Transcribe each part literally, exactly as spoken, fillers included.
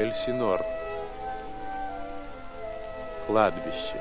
Эльсинор. Кладбище.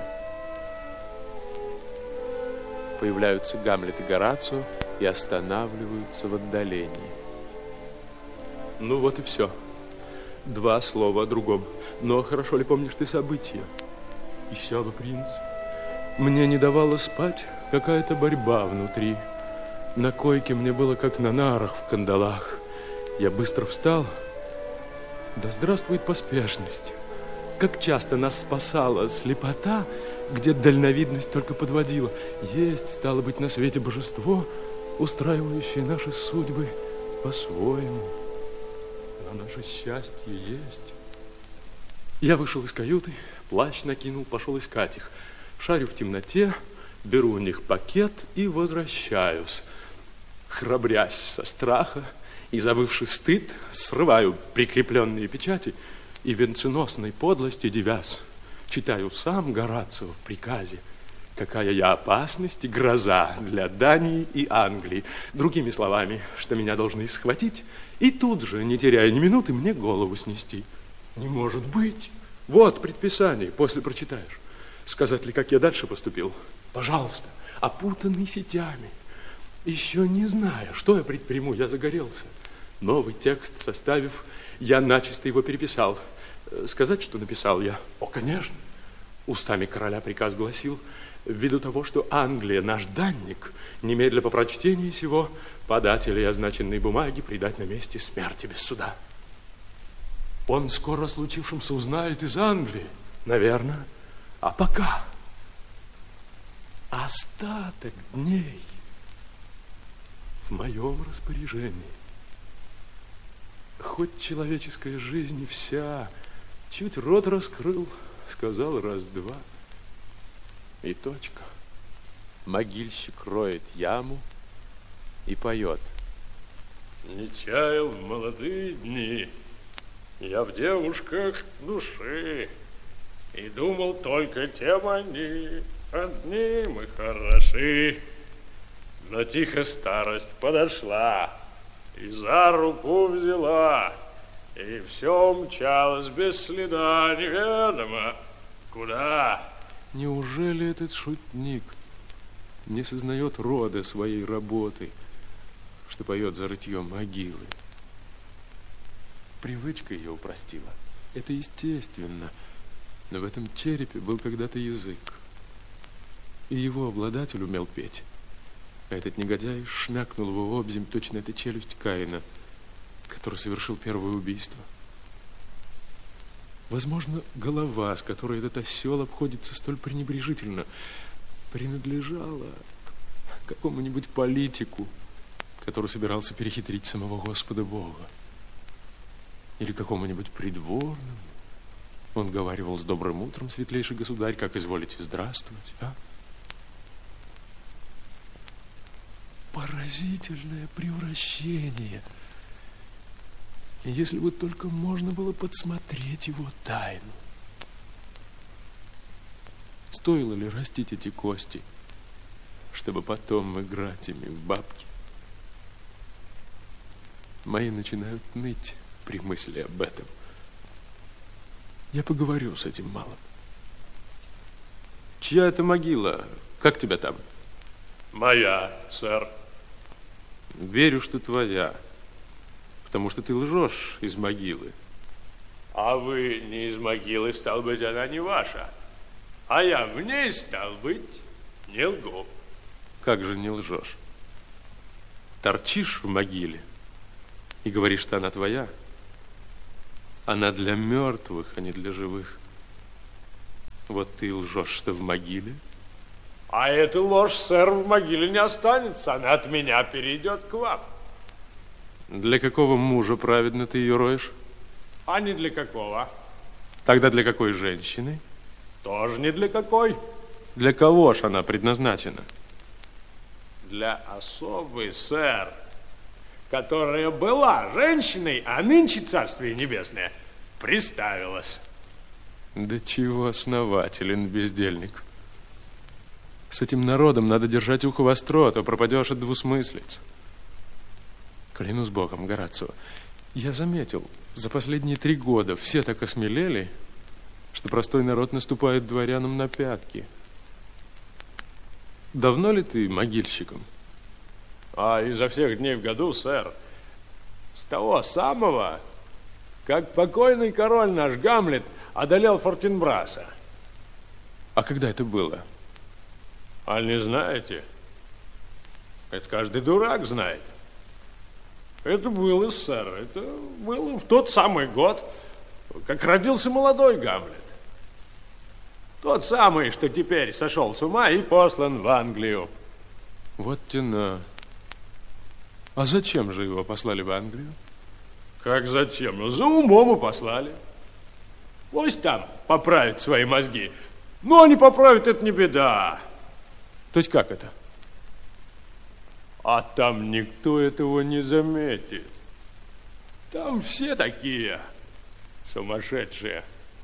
Появляются Гамлет и Горацио и останавливаются в отдалении. Ну вот и все. Два слова о другом. Но хорошо ли помнишь ты события? И сява, принц. Мне не давало спать какая-то борьба внутри. На койке мне было как на нарах в кандалах. Я быстро встал. Да здравствует поспешность. Как часто нас спасала слепота, где дальновидность только подводила. Есть, стало быть, на свете божество, устраивающее наши судьбы по-своему. Но наше счастье есть. Я вышел из каюты, плащ накинул, пошел искать их. Шарю в темноте, беру у них пакет и возвращаюсь. Храбрясь со страха и забывши стыд, срываю прикрепленные печати и венценосной подлости девясь, читаю сам Горацио в приказе, какая я опасность и гроза для Дании и Англии. Другими словами, что меня должны схватить и тут же, не теряя ни минуты, мне голову снести. Не может быть. Вот предписание, после прочитаешь. Сказать ли, как я дальше поступил? Пожалуйста, опутанный сетями. Еще не зная, что я предприму, я загорелся. Новый текст составив, я начисто его переписал. Сказать, что написал я? О, конечно. Устами короля приказ гласил, ввиду того, что Англия наш данник, немедля по прочтении сего подателей означенной бумаги предать на месте смерти без суда. Он скоро о случившемся узнает из Англии, наверное. А пока остаток дней в моем распоряжении. Хоть человеческая жизнь и вся, чуть рот раскрыл, сказал раз-два, и точка. Могильщик роет яму и поет. Не чаял в молодые дни я в девушках души, и думал только тем они, одни мы хороши. Но тихо старость подошла и за руку взяла, и все умчалось без следа, неведомо куда. Неужели этот шутник не сознает рода своей работы, что поет за рытьем могилы? Привычка ее упростила. Это естественно. Но в этом черепе был когда-то язык. И его обладатель умел петь. А этот негодяй шмякнул его обземь, точно эта челюсть Каина, который совершил первое убийство. Возможно, голова, с которой этот осел обходится столь пренебрежительно, принадлежала какому-нибудь политику, который собирался перехитрить самого Господа Бога. Или какому-нибудь придворному. Он говаривал с добрым утром, светлейший государь, как изволите здравствовать, а? Поразительное превращение. И если бы только можно было подсмотреть его тайну. Стоило ли растить эти кости, чтобы потом играть ими в бабки? Мои начинают ныть при мысли об этом. Я поговорю с этим малым. Чья это могила? Как тебя там? Моя, сэр. Верю, что твоя, потому что ты лжешь из могилы. А вы не из могилы, стал быть, она не ваша. А я в ней, стал быть, не лгу. Как же не лжешь? Торчишь в могиле и говоришь, что она твоя. Она для мертвых, а не для живых. Вот ты лжешь, что в могиле. А эта ложь, сэр, в могиле не останется. Она от меня перейдет к вам. Для какого мужа праведно ты ее роешь? А не для какого. Тогда для какой женщины? Тоже не для какой. Для кого ж она предназначена? Для особы, сэр, которая была женщиной, а нынче, царствие небесное, приставилась. Да чего основателен бездельник. С этим народом надо держать ухо востро, а то пропадешь от двусмыслиц. Клянусь Богом, Горацио, Я заметил, за последние три года все так осмелели, что простой народ наступает дворянам на пятки. Давно ли ты могильщиком? А изо всех дней в году, сэр, с того самого, как покойный король наш Гамлет одолел Фортинбраса. А когда это было? А не знаете? Это каждый дурак знает. Это было, сэр, это было в тот самый год, как родился молодой Гамлет. Тот самый, что теперь сошел с ума и послан в Англию. Вот тена. А зачем же его послали в Англию? Как зачем? Ну, за умом и послали. Пусть там поправит свои мозги. Но не поправит, это не беда. То есть как это? А там никто этого не заметит. Там все такие сумасшедшие.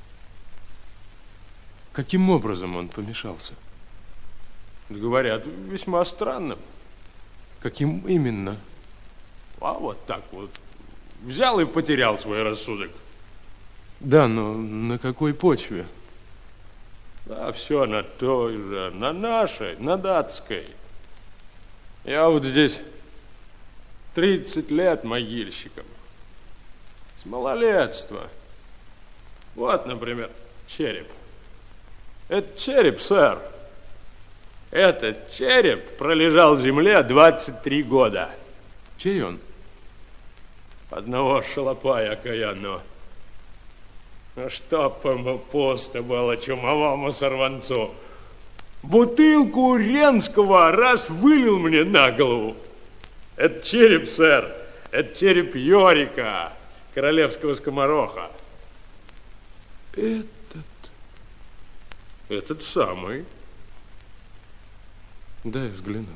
Каким образом он помешался? Говорят, весьма странным. Каким именно? А вот так вот. Взял и потерял свой рассудок. Да, но на какой почве? Да, все на той же, на нашей, на датской. Я вот здесь тридцать лет могильщиком. С малолетства. Вот, например, череп. Это череп, сэр. Этот череп пролежал в земле двадцать три года. Чей он? Одного шалопая окаянного. Ну, чтоб ему пусто было, чумовому сорванцу. Бутылку Ренского раз вылил мне на голову. Это череп, сэр. Это череп Йорика, королевского скомороха. Этот? Этот самый. Дай взглянуть.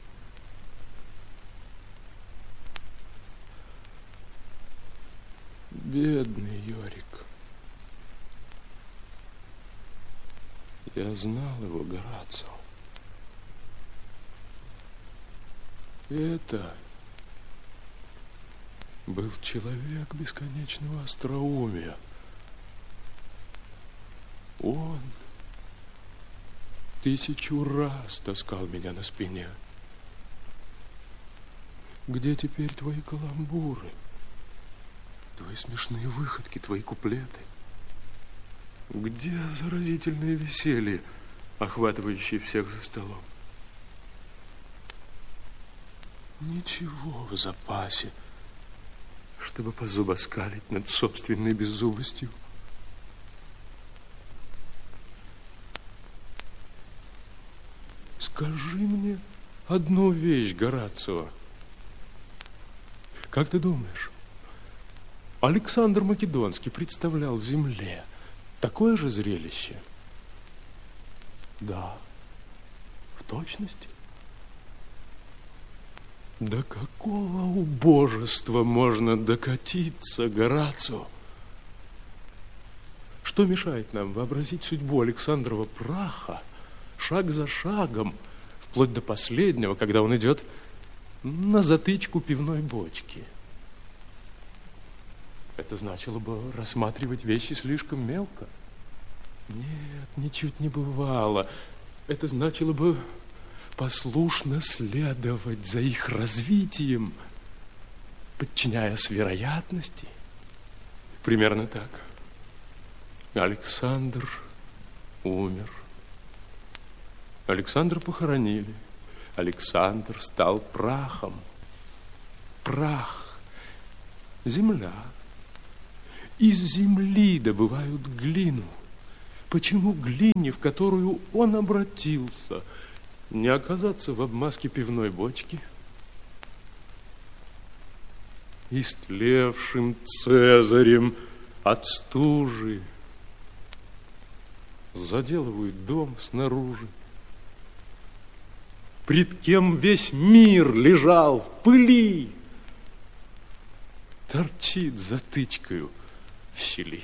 Бедный Йорик. Я знал его, Горацио. Это был человек бесконечного остроумия. Он тысячу раз таскал меня на спине. Где теперь твои каламбуры? Твои смешные выходки, твои куплеты? Где заразительное веселье, охватывающее всех за столом? Ничего в запасе, чтобы позубоскалить над собственной беззубостью. Скажи мне одну вещь, Горацио. Как ты думаешь, Александр Македонский представлял в земле такое же зрелище? Да, в точности. До какого убожества можно докатиться, Горацио? Что мешает нам вообразить судьбу Александрова праха шаг за шагом, вплоть до последнего, когда он идет на затычку пивной бочки? Это значило бы рассматривать вещи слишком мелко. Нет, ничуть не бывало. Это значило бы послушно следовать за их развитием, подчиняясь вероятности. Примерно так. Александр умер. Александра похоронили. Александр стал прахом. Прах. Земля. Из земли добывают глину. Почему глине, в которую он обратился, не оказаться в обмазке пивной бочки? Истлевшим Цезарем от стужи заделывают дом снаружи. Пред кем весь мир лежал в пыли, торчит затычкою в щели.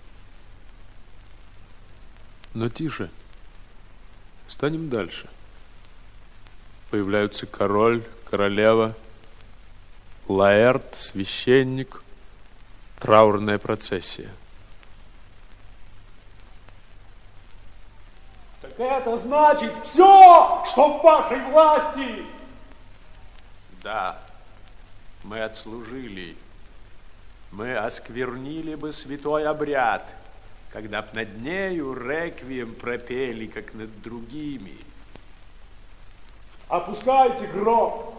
Но тише, станем дальше. Появляются король, королева, Лаэрт, священник, Траурная процессия. Так это значит все, что в вашей власти. Да, мы отслужили. Мы осквернили бы святой обряд, когда б над нею реквием пропели, как над другими. Опускайте гроб.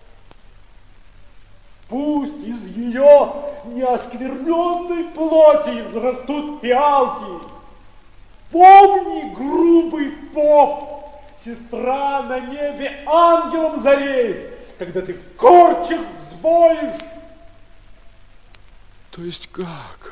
Пусть из ее неоскверненной плоти взрастут фиалки. Помни, грубый поп, сестра на небе ангелом зареет, когда ты в корчах взбоишь. То есть как?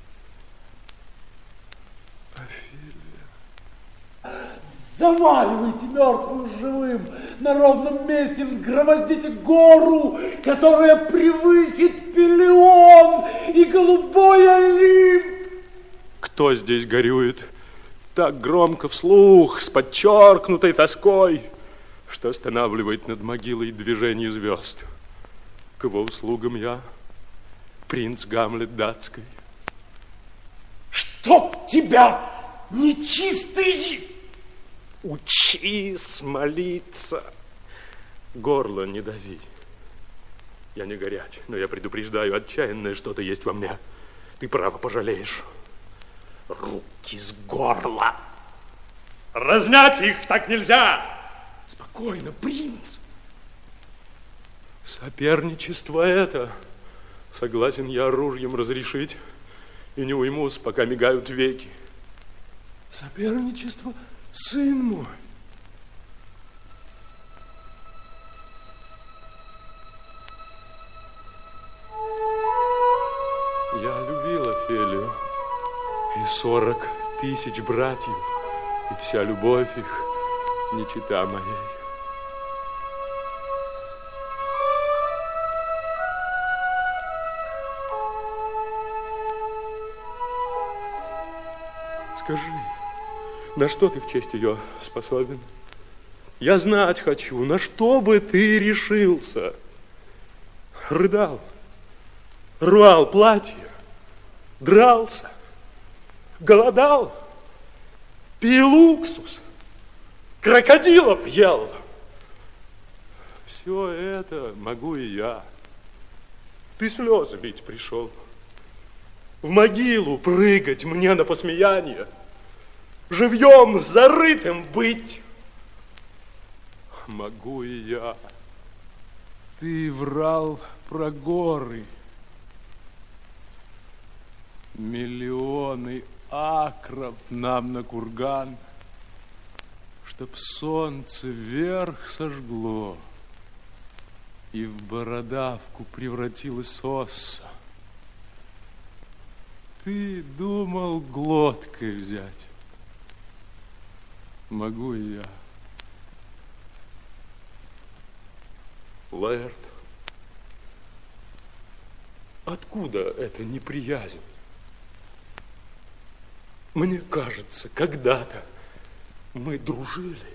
Офелия. Заваливайте мертвым живым, на ровном месте взгромоздите гору, которая превысит Пелион и голубой Олимп. Кто здесь горюет так громко вслух, с подчеркнутой тоской, что останавливает над могилой движение звезд? К его услугам я, принц Гамлет датской. Чтоб тебя, нечистый! Учись молиться. Горло не дави. Я не горяч, но я предупреждаю, отчаянное что-то есть во мне. Ты право пожалеешь. Руки с горла. Разнять их так нельзя. Спокойно, принц. Соперничество это. Согласен я оружием разрешить, и не уймусь, пока мигают веки. Соперничество, сын мой. Я любил Офелию и сорок тысяч братьев, и вся любовь их не чета моей. Скажи, на что ты в честь ее способен? Я знать хочу, на что бы ты решился? Рыдал, рвал платье, дрался, голодал, пил уксус, крокодилов ел. Все это могу и я. Ты слезы лить пришел, в могилу прыгать мне на посмеяние, живьем зарытым быть. Могу и я. Ты врал про горы. Миллионы акров нам на курган, чтоб солнце вверх сожгло и в бородавку превратилась осса. Ты думал глоткой взять. Могу и я. Лаэрт, откуда эта неприязнь? Мне кажется, когда-то мы дружили.